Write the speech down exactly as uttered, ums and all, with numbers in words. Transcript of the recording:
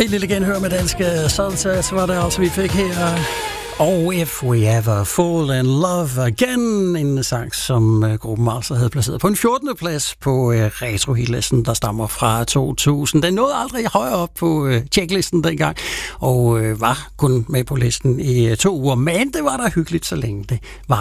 Et lille genhør med danske salsa, så var det altså, vi fik her. Og If We Ever Fall in Love Again, en sang, som uh, gruppen altså havde placeret på en fjortende plads på uh, retro-hitlisten, der stammer fra to tusind. Den nåede aldrig højere op på uh, checklisten dengang, og uh, var kun med på listen i uh, to uger. Men det var da hyggeligt, så længe det var